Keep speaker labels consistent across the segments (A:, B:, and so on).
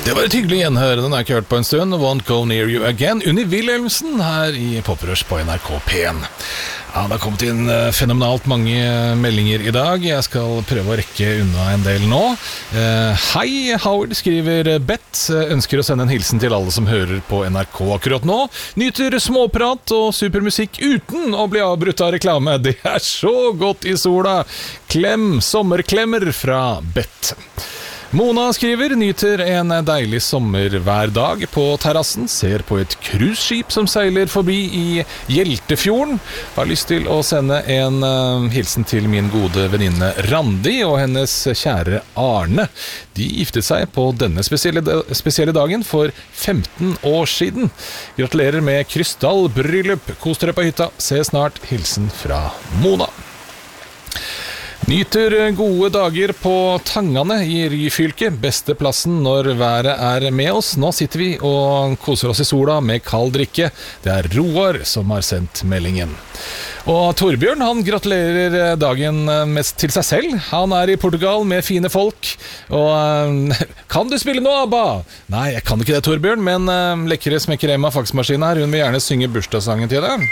A: Det var et hyggelig gjenhør, den har jeg ikke hørt på en stund. Won't Go Near You Again, Unni Wilhelmsen her i Poprush på NRK P1. Ja, det har kommet inn fenomenalt mange meldinger i dag. Jeg skal prøve å rekke unna en del nå. Hei, Howard, skriver Bett. Ønsker å sende en hilsen til alle som hører på NRK akkurat nå. Nyter småprat og supermusikk uten å bli avbrutt av reklame. Det er så godt i sola. Klem, sommerklemmer fra Bett. Mona skriver, nyter en deilig sommer hver dag på terrassen, ser på et cruiseskip som seiler forbi i Hjeltefjorden. Har lyst til å sende en hilsen til min gode venninne Randi og hennes kjære Arne. De giftet seg på denne spesielle dagen for 15 år siden. Gratulerer med krystallbryllup. Kos dere på hytta. Se snart. Hilsen fra Mona. Nyter gode dager på Tangane i Ryfylke, beste plassen når været er med oss. Nå sitter vi og koser oss i sola med kald drikke. Det er Roar som har sendt meldingen. Og Torbjørn, han gratulerer dagen mest til seg selv. Han er i Portugal med fine folk. Og kan du spille noe, Abba? Nei, jeg kan ikke det, Torbjørn, men lekre smekkerema faksmaskinen her, hun vil gjerne synge bursdagssangen til deg.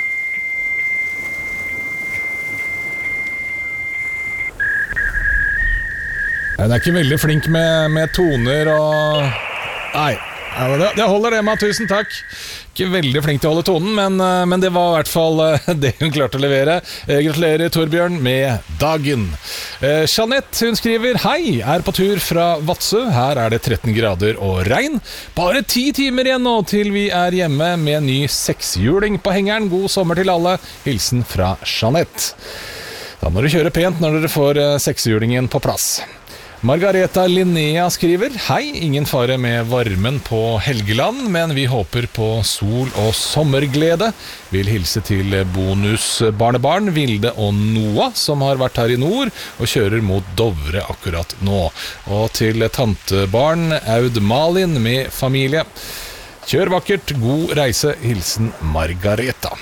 A: Hun er ikke veldig flink med toner og... Nei, det holder det med, tusen takk. Ikke veldig flink til å holde tonen, men det var i hvert fall det hun klarte å levere. Gratulerer, Torbjørn, med dagen. Jeanette, hun skriver, hei, er på tur fra Vadsø. Her er det 13 grader og regn. Bare 10 timer igjen nå til vi er hjemme med ny 6-hjuling på hengeren. God sommer til alle. Hilsen fra Jeanette. Da må du kjøre pent når dere får 6-hjulingen på plass. Margareta Linnea skriver, hei, ingen fare med varmen på Helgeland, men vi håper på sol og sommerglede. Vil hilse til bonusbarnebarn Vilde og Noah, som har vært her i nord og kjører mot Dovre akkurat nå. Og til tantebarn Aud Malin med familie. Kjør vakkert, god reise, hilsen Margareta.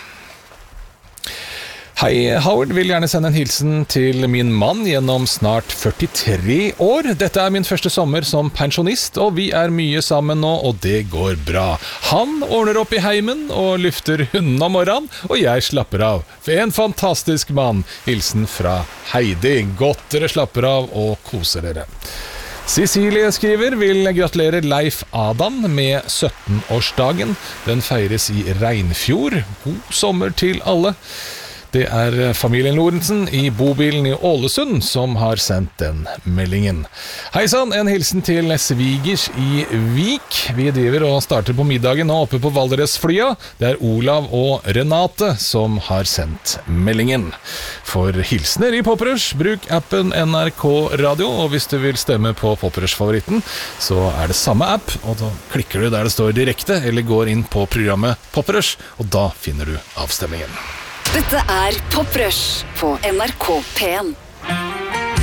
A: Hei, Howard vil gjerne sende en hilsen til min mann gjennom snart 43 år. Dette er min første sommer som pensjonist, og vi er mye sammen nå, og det går bra. Han ordner opp i heimen og lufter hunden om morgenen, og jeg slapper av. For en fantastisk mann. Hilsen fra Heidi. Godt dere slapper av og koser dere. Cecilie skriver, vil gratulere Leif Adam med 17-årsdagen. Den feires i Reinfjord. God sommer til alle. Det er familien Lorentzen i bobilen i Ålesund som har sendt den meldingen. Hei sann, en hilsen til svigers i Vik. Vi driver og starter på middagen nå oppe på Valdresflya. Det er Olav og Renate som har sendt meldingen. For hilsener i Poprush, bruk appen NRK Radio, og hvis du vil stemme på Poprush-favoritten, så er det samme app, og da klikker du der det står direkte, eller går inn på programmet Poprush, og da finner du avstemmingen.
B: Dette er Poprush på NRK P1.